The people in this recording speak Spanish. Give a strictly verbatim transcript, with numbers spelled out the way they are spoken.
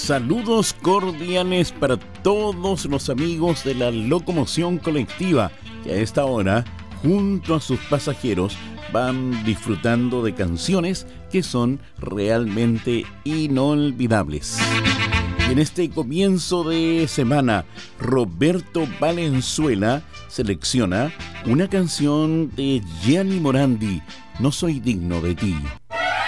Saludos cordiales para todos los amigos de la locomoción colectiva que a esta hora, junto a sus pasajeros, van disfrutando de canciones que son realmente inolvidables. Y en este comienzo de semana, Roberto Valenzuela selecciona una canción de Gianni Morandi, No soy digno de ti.